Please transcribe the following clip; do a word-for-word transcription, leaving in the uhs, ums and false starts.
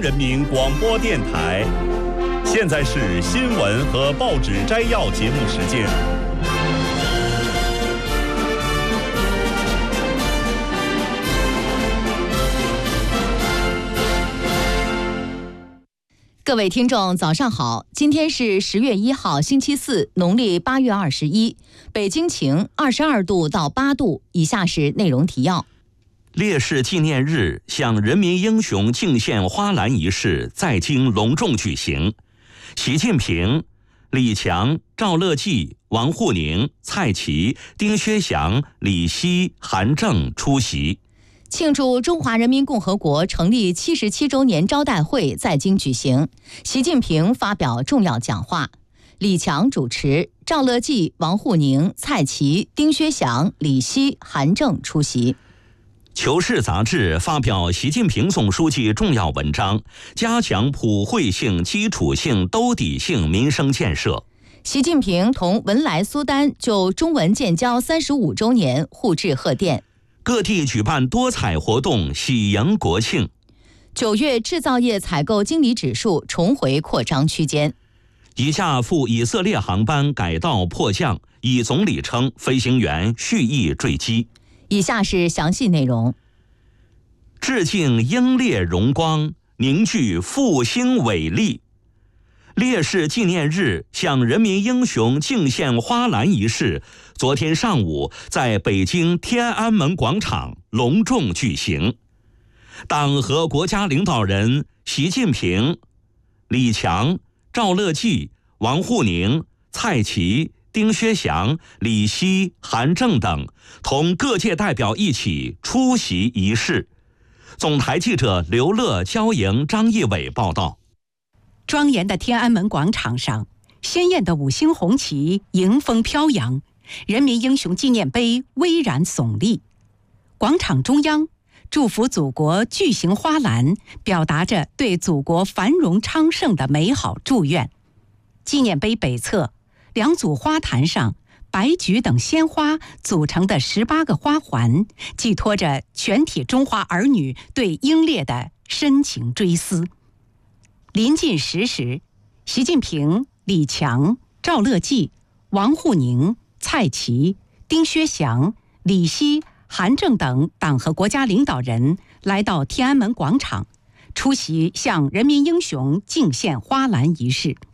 人民广播电台。现在是新闻和报纸摘要节目时间。 各位听众早上好，今天是十月一号星期四，农历八月二十一，北京晴，二十二度到八度。以下是内容提要。 烈士纪念日向人民英雄敬献花篮仪式在京隆重举行，习近平、李强、赵乐际、王沪宁、蔡奇、丁薛祥、李希、韩正出席。 庆祝中华人民共和国成立七十七周年招待会在京举行，习近平发表重要讲话，李强主持，赵乐际、王沪宁、蔡奇、丁薛祥、李希、韩正出席。 求是杂志发表习近平总书记重要文章，加强普惠性、基础性、兜底性民生建设。 习近平同文莱苏丹就中文建交三十五周年互致贺电。 各地举办多彩活动，喜迎国庆。 九月制造业采购经理指数重回扩张区间。 一架赴以色列航班改道迫降，以总理称飞行员蓄意坠机。 以下是详细内容。 致敬英烈荣光，凝聚复兴伟力。烈士纪念日向人民英雄敬献花篮仪式昨天上午在北京天安门广场隆重举行。党和国家领导人习近平、李强、赵乐际、王沪宁、蔡奇、丁薛祥、李希、韩正等同各界代表一起出席仪式。总台记者刘乐、焦莹、张义伟报道。 庄严的天安门广场上，鲜艳的五星红旗迎风飘扬，人民英雄纪念碑巍然耸立。广场中央，祝福祖国巨型花篮表达着对祖国繁荣昌盛的美好祝愿。纪念碑北侧，两组花坛上，白菊等鲜花组成的十八个花环，寄托着全体中华儿女对英烈的深情追思。临近十时，习近平、李强、赵乐际、王沪宁、蔡奇、丁薛祥、李希、韩正等党和国家领导人来到天安门广场，出席向人民英雄敬献花篮仪式。